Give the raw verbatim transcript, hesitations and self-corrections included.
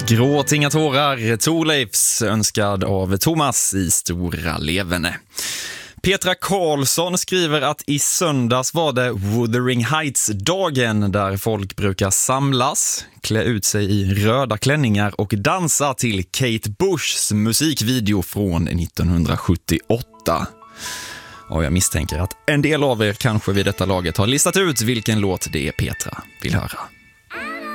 Gråt inga tårar, Thorleifs, önskad av Thomas i Stora Levene. Petra Karlsson skriver att i söndags var det Wuthering Heights-dagen där folk brukar samlas, klä ut sig i röda klänningar och dansa till Kate Bushs musikvideo från nittonhundrasjuttioåtta. Och jag misstänker att en del av er kanske vid detta laget har listat ut vilken låt det är Petra vill höra.